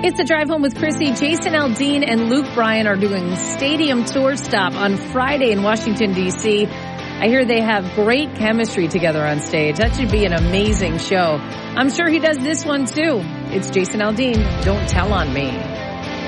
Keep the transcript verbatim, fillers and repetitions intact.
It's the Drive Home with Chrissy. Jason Aldean and Luke Bryan are doing stadium tour stop on Friday in Washington, D C. I hear they have great chemistry together on stage. That should be an amazing show. I'm sure he does this one too. It's Jason Aldean. Don't Tell on Me.